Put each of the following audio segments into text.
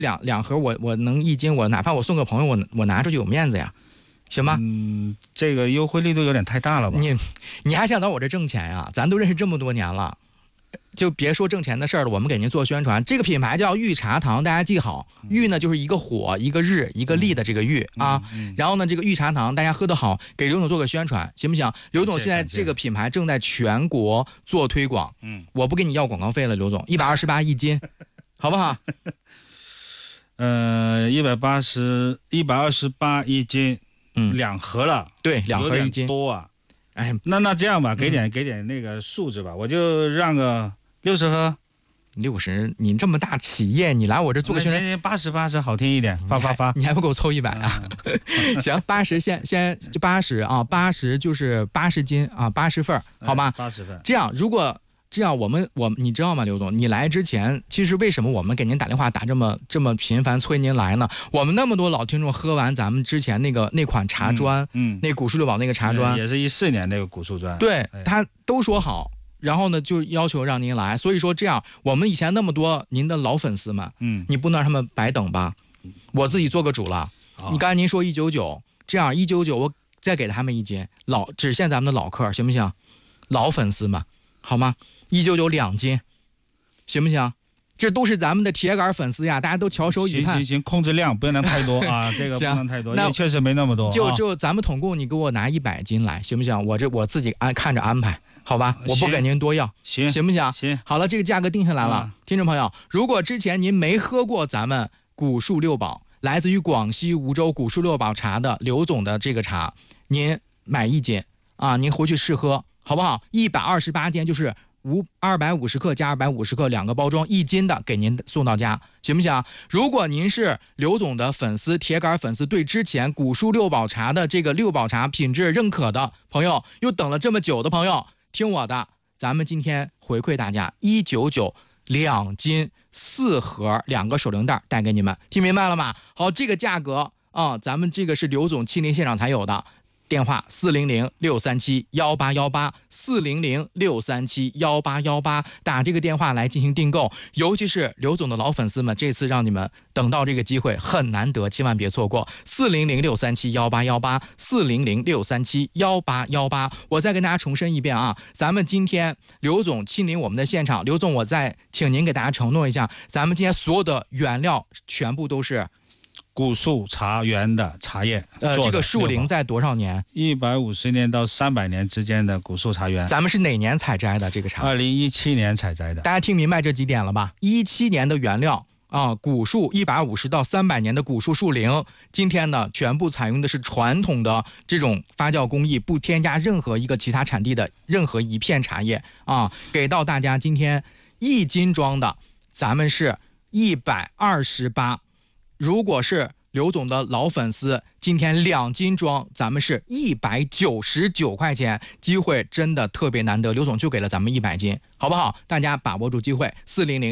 两盒我能1斤，我哪怕我送个朋友，我拿出去有面子呀，行吗？ 这个优惠力度有点太大了吧？ 你还想到我这挣钱呀？咱都认识这么多年了。就别说挣钱的事儿了，我们给您做宣传。这个品牌叫玉茶堂，大家记好，玉呢就是一个火一个日一个立的这个玉啊。然后呢，这个玉茶堂大家喝得好，给刘总做个宣传，行不行？刘总现在这个品牌正在全国做推广，我不给你要广告费了，刘总，128一斤，好不好 ？128一斤，2盒了， 对，2盒1斤， 多啊。 哎， 那这样吧，给点那个数字吧，我就让个60盒。 60，你这么大企业，你来我这做个宣传 ，80好听一点，发， 你还不给我凑100啊？行，80先就80啊，80就是80斤啊，80份，好吗 ？80份。 这样，我们你知道吗，刘总？你来之前，其实为什么我们给您打电话打这么频繁催您来呢？我们那么多老听众喝完咱们之前那款茶砖，那古树六堡那个茶砖， 也是14年那个古树砖， 对，他都说好，然后呢就要求让您来，所以说这样，我们以前那么多您的老粉丝们，你不能让他们白等吧？我自己做个主了。你刚才您说199，这样199我再给他们1斤，只限咱们的老客，行不行？老粉丝们，好吗？199 2斤，行不行？这都是咱们的铁杆粉丝呀，大家都翘首以盼。 行，控制量不能太多啊，这个不能太多，因为确实没那么多。 就咱们统共你给我拿100斤来，行不行？我自己看着安排，好吧？我不给您多要，行不行？ 行。 好了，这个价格定下来了，听众朋友，如果之前您没喝过咱们古树六堡，来自于广西梧州古树六堡茶的刘总的这个茶，您买1斤啊，您回去试喝，好不好？128斤就是。250克加250克2个包装1斤的给您送到家，行不行？如果您是刘总的粉丝，铁杆粉丝，对之前古树六堡茶的这个六堡茶品质认可的朋友，又等了这么久的朋友，听我的，咱们今天回馈大家199 2斤4盒2个手铃带带给你们，听明白了吗？好，这个价格啊，咱们这个是刘总亲临现场才有的。电话400-637-1818，400-637-1818，打这个电话来进行订购。尤其是刘总的老粉丝们，这次让你们等到这个机会很难得，千万别错过。400-637-1818，400-637-1818。我再跟大家重申一遍啊，咱们今天刘总亲临我们的现场，刘总我再请您给大家承诺一下，咱们今天所有的原料全部都是古树茶园的茶叶， 这个树龄在多少年 ？150年到300年之间的古树茶园。 咱们是哪年采摘的这个茶 ？2017年采摘的。 大家听明白这几点了吧？17年的原料啊，古树150到300年的古树树龄，今天呢全部采用的是传统的这种发酵工艺，不添加任何一个其他产地的任何一片茶叶啊，给到大家今天1斤装的，咱们是128。如果是刘总的老粉丝，今天2斤装，咱们是199块钱，机会真的特别难得，刘总就给了咱们100斤，好不好？大家把握住机会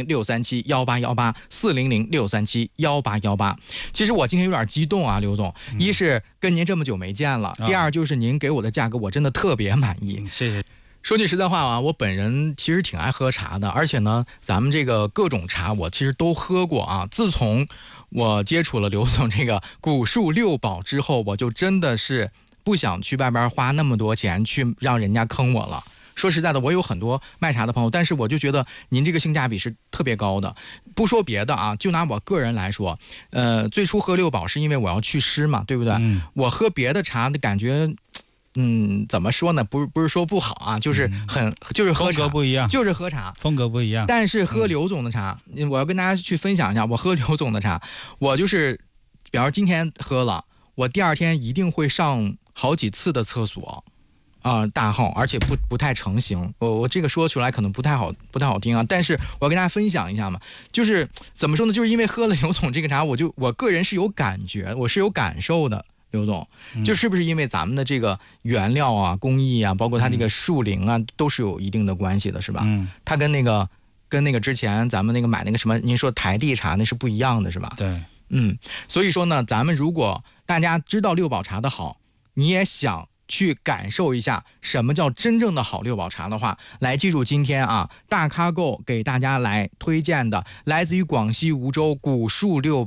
，400-637-1818，400-637-1818。其实我今天有点激动啊，刘总，一是跟您这么久没见了，第二就是您给我的价格我真的特别满意， 谢谢。 说句实在话啊，我本人其实挺爱喝茶的，而且呢，咱们这个各种茶我其实都喝过啊。自从我接触了刘总这个古树六堡之后，我就真的是不想去外边花那么多钱去让人家坑我了。说实在的，我有很多卖茶的朋友，但是我就觉得您这个性价比是特别高的。不说别的啊，就拿我个人来说，最初喝六堡是因为我要祛湿嘛，对不对？我喝别的茶的感觉。怎么说呢？不是说不好啊，就是就是喝茶， 风格不一样， 就是喝茶， 风格不一样。 但是喝刘总的茶，我要跟大家去分享一下，我喝刘总的茶，我就是，比方说今天喝了，我第二天一定会上好几次的厕所，大号，而且不太成型。我这个说出来可能不太好听啊，但是我要跟大家分享一下嘛，就是怎么说呢？就是因为喝了刘总这个茶，我个人是有感觉，我是有感受的。刘总，就是不是因为咱们的这个原料啊、工艺啊，包括它这个树龄啊，都是有一定的关系的，是吧？它跟那个之前咱们那个买那个什么，您说台地茶那是不一样的，是吧？ 对， 所以说呢，咱们如果大家知道六堡茶的好，你也想去感受一下什么叫真正的好六堡茶的话，来记住今天啊，大咖购给大家来推荐的，来自于广西梧州古树六堡。